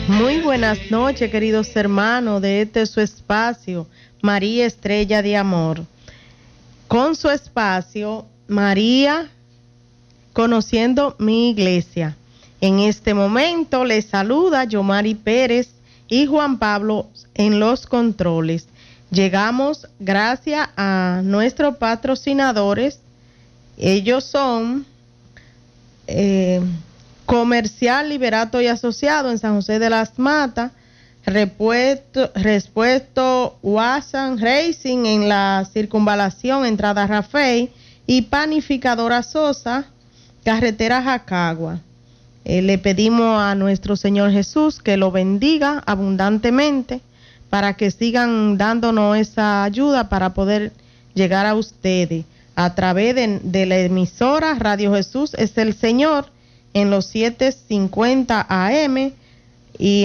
Muy buenas noches, queridos hermanos de este su espacio, María Estrella de Amor. Con su espacio, María Conociendo mi Iglesia. En este momento les saluda Yomari Pérez y Juan Pablo en los controles. Llegamos gracias a nuestros patrocinadores. Ellos son Comercial Liberato y Asociado en San José de las Matas, Repuesto Watson Racing en la Circunvalación, entrada Rafey, y Panificadora Sosa, carretera Jacagua. Le pedimos a nuestro Señor Jesús que lo bendiga abundantemente para que sigan dándonos esa ayuda para poder llegar a ustedes a través de la emisora Radio Jesús es el Señor en los 750 AM y